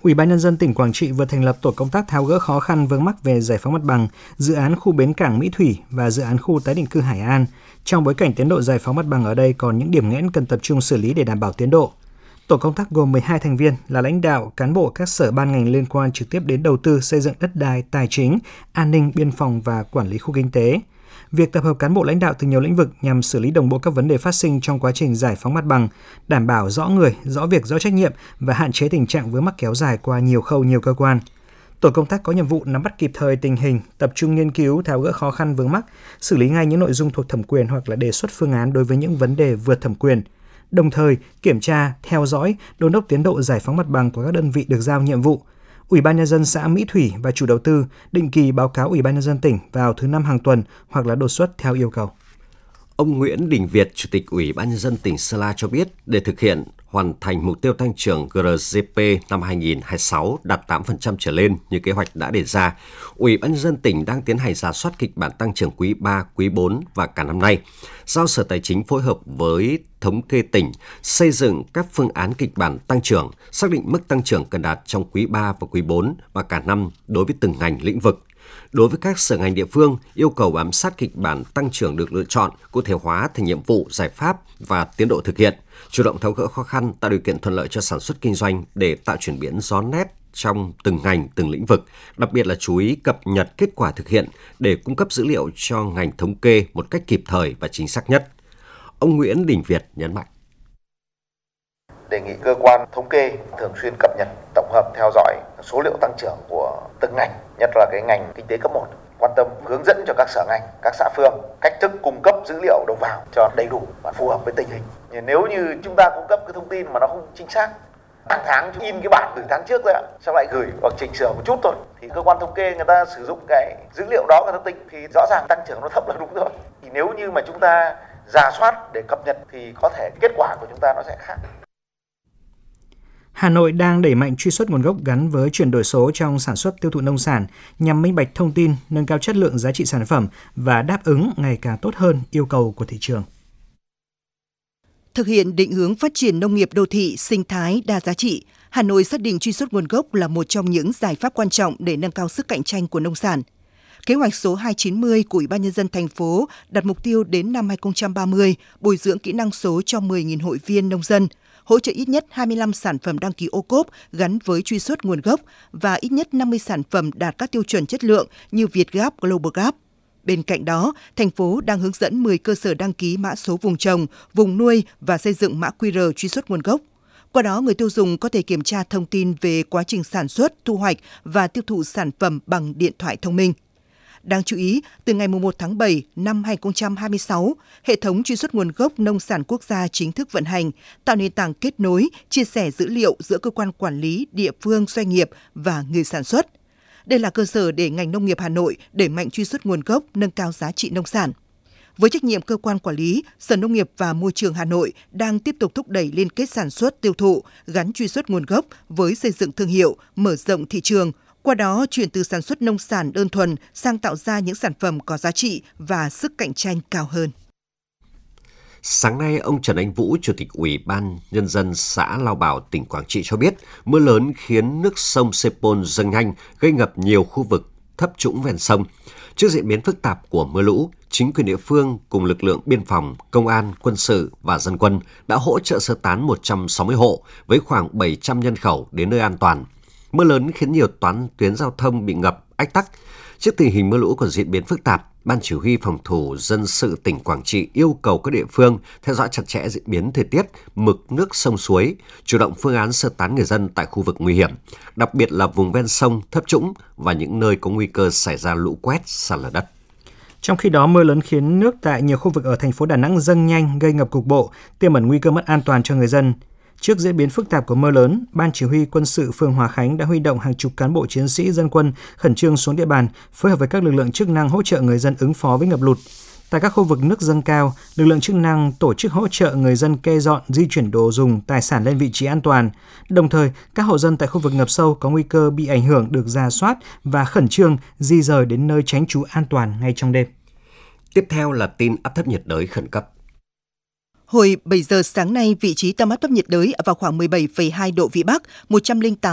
Ủy ban Nhân dân tỉnh Quảng Trị vừa thành lập tổ công tác tháo gỡ khó khăn vướng mắc về giải phóng mặt bằng, dự án khu bến cảng Mỹ Thủy và dự án khu tái định cư Hải An. Trong bối cảnh tiến độ giải phóng mặt bằng ở đây còn những điểm nghẽn cần tập trung xử lý để đảm bảo tiến độ. Tổ công tác gồm 12 thành viên là lãnh đạo, cán bộ các sở ban ngành liên quan trực tiếp đến đầu tư xây dựng đất đai, tài chính, an ninh, biên phòng và quản lý khu kinh tế. Việc tập hợp cán bộ lãnh đạo từ nhiều lĩnh vực nhằm xử lý đồng bộ các vấn đề phát sinh trong quá trình giải phóng mặt bằng, đảm bảo rõ người, rõ việc, rõ trách nhiệm và hạn chế tình trạng vướng mắc kéo dài qua nhiều khâu, nhiều cơ quan. Tổ công tác có nhiệm vụ nắm bắt kịp thời tình hình, tập trung nghiên cứu, tháo gỡ khó khăn vướng mắc, xử lý ngay những nội dung thuộc thẩm quyền hoặc là đề xuất phương án đối với những vấn đề vượt thẩm quyền. Đồng thời, kiểm tra, theo dõi, đôn đốc tiến độ giải phóng mặt bằng của các đơn vị được giao nhiệm vụ. Ủy ban Nhân dân xã Mỹ Thủy và chủ đầu tư định kỳ báo cáo Ủy ban Nhân dân tỉnh vào thứ 5 hàng tuần hoặc là đột xuất theo yêu cầu. Ông Nguyễn Đình Việt, Chủ tịch Ủy ban Nhân dân tỉnh Sơn La cho biết, để thực hiện hoàn thành mục tiêu tăng trưởng GRGP năm 2026 đạt 8% trở lên như kế hoạch đã đề ra, Ủy ban Nhân dân tỉnh đang tiến hành rà soát kịch bản tăng trưởng quý 3, quý 4 và cả năm nay. Giao Sở Tài chính phối hợp với Thống kê tỉnh xây dựng các phương án kịch bản tăng trưởng, xác định mức tăng trưởng cần đạt trong quý 3 và quý 4 và cả năm đối với từng ngành lĩnh vực. Đối với các sở ngành địa phương, yêu cầu bám sát kịch bản tăng trưởng được lựa chọn, cụ thể hóa thành nhiệm vụ, giải pháp và tiến độ thực hiện, chủ động tháo gỡ khó khăn, tạo điều kiện thuận lợi cho sản xuất kinh doanh để tạo chuyển biến rõ nét trong từng ngành, từng lĩnh vực, đặc biệt là chú ý cập nhật kết quả thực hiện để cung cấp dữ liệu cho ngành thống kê một cách kịp thời và chính xác nhất. Ông Nguyễn Đình Việt nhấn mạnh. Đề nghị cơ quan thống kê thường xuyên cập nhật, tổng hợp, theo dõi số liệu tăng trưởng của từng ngành, nhất là cái ngành kinh tế cấp 1, quan tâm hướng dẫn cho các sở ngành, các xã phường cách thức cung cấp dữ liệu đầu vào cho đầy đủ và phù hợp với tình hình. Nếu như chúng ta cung cấp cái thông tin mà nó không chính xác, hàng tháng in cái bản từ tháng trước rồi xong lại gửi hoặc chỉnh sửa một chút thôi, thì cơ quan thống kê người ta sử dụng cái dữ liệu đó người ta tính thì rõ ràng tăng trưởng nó thấp là đúng rồi. Thì nếu như mà chúng ta rà soát để cập nhật thì có thể kết quả của chúng ta nó sẽ khác. Hà Nội đang đẩy mạnh truy xuất nguồn gốc gắn với chuyển đổi số trong sản xuất tiêu thụ nông sản nhằm minh bạch thông tin, nâng cao chất lượng giá trị sản phẩm và đáp ứng ngày càng tốt hơn yêu cầu của thị trường. Thực hiện định hướng phát triển nông nghiệp đô thị, sinh thái, đa giá trị, Hà Nội xác định truy xuất nguồn gốc là một trong những giải pháp quan trọng để nâng cao sức cạnh tranh của nông sản. Kế hoạch số 290 của Ủy ban Nhân dân thành phố đặt mục tiêu đến năm 2030 bồi dưỡng kỹ năng số cho 10.000 hội viên nông dân, hỗ trợ ít nhất 25 sản phẩm đăng ký ô cốp gắn với truy xuất nguồn gốc và ít nhất 50 sản phẩm đạt các tiêu chuẩn chất lượng như Vietgap, GlobalGap. Bên cạnh đó, thành phố đang hướng dẫn 10 cơ sở đăng ký mã số vùng trồng, vùng nuôi và xây dựng mã QR truy xuất nguồn gốc. Qua đó, người tiêu dùng có thể kiểm tra thông tin về quá trình sản xuất, thu hoạch và tiêu thụ sản phẩm bằng điện thoại thông minh. Đáng chú ý, từ ngày 1 tháng 7 năm 2026, hệ thống truy xuất nguồn gốc nông sản quốc gia chính thức vận hành, tạo nền tảng kết nối, chia sẻ dữ liệu giữa cơ quan quản lý, địa phương, doanh nghiệp và người sản xuất. Đây là cơ sở để ngành nông nghiệp Hà Nội đẩy mạnh truy xuất nguồn gốc, nâng cao giá trị nông sản. Với trách nhiệm cơ quan quản lý, Sở Nông nghiệp và Môi trường Hà Nội đang tiếp tục thúc đẩy liên kết sản xuất, tiêu thụ, gắn truy xuất nguồn gốc với xây dựng thương hiệu, mở rộng thị trường, qua đó chuyển từ sản xuất nông sản đơn thuần sang tạo ra những sản phẩm có giá trị và sức cạnh tranh cao hơn. Sáng nay, ông Trần Anh Vũ, Chủ tịch Ủy ban Nhân dân xã Lao Bảo, tỉnh Quảng Trị cho biết, mưa lớn khiến nước sông Sepol dâng nhanh, gây ngập nhiều khu vực thấp trũng ven sông. Trước diễn biến phức tạp của mưa lũ, chính quyền địa phương cùng lực lượng biên phòng, công an, quân sự và dân quân đã hỗ trợ sơ tán 160 hộ với khoảng 700 nhân khẩu đến nơi an toàn. Mưa lớn khiến nhiều tuyến giao thông bị ngập, ách tắc. Trước tình hình mưa lũ còn diễn biến phức tạp, Ban Chỉ huy Phòng thủ Dân sự tỉnh Quảng Trị yêu cầu các địa phương theo dõi chặt chẽ diễn biến thời tiết, mực nước sông suối, chủ động phương án sơ tán người dân tại khu vực nguy hiểm, đặc biệt là vùng ven sông, thấp trũng và những nơi có nguy cơ xảy ra lũ quét, sạt lở đất. Trong khi đó, mưa lớn khiến nước tại nhiều khu vực ở thành phố Đà Nẵng dâng nhanh, gây ngập cục bộ, tiềm ẩn nguy cơ mất an toàn cho người dân. Trước diễn biến phức tạp của mưa lớn, Ban Chỉ huy Quân sự phường Hòa Khánh đã huy động hàng chục cán bộ chiến sĩ dân quân khẩn trương xuống địa bàn, phối hợp với các lực lượng chức năng hỗ trợ người dân ứng phó với ngập lụt. Tại các khu vực nước dâng cao, lực lượng chức năng tổ chức hỗ trợ người dân kê dọn, di chuyển đồ dùng, tài sản lên vị trí an toàn. Đồng thời, các hộ dân tại khu vực ngập sâu có nguy cơ bị ảnh hưởng được rà soát và khẩn trương di rời đến nơi tránh trú an toàn ngay trong đêm. Tiếp theo là tin áp thấp nhiệt đới khẩn cấp. Hồi 7 giờ sáng nay, vị trí tâm áp thấp nhiệt đới ở vào khoảng 17,2 độ Vĩ Bắc, 108